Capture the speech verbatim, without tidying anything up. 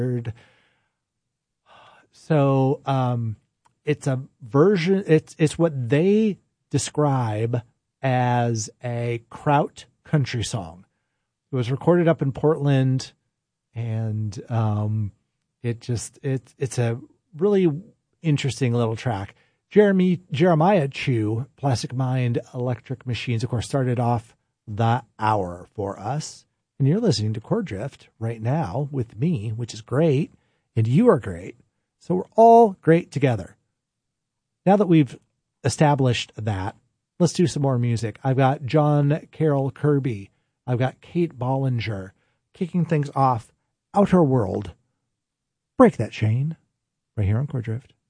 So um, it's a version, it's it's what they describe as a kraut country song. It was recorded up in Portland, and um, it just it's it's a really interesting little track. Jeremy Jeremiah Chew, Plastic Mind Electric Machines, of course, started off the hour for us. And you're listening to Chord Drift right now with me, which is great. And you are great. So we're all great together. Now that we've established that, let's do some more music. I've got John Carroll Kirby. I've got Kate Bollinger kicking things off. Outer World. Break that chain. Right here on Chord Drift.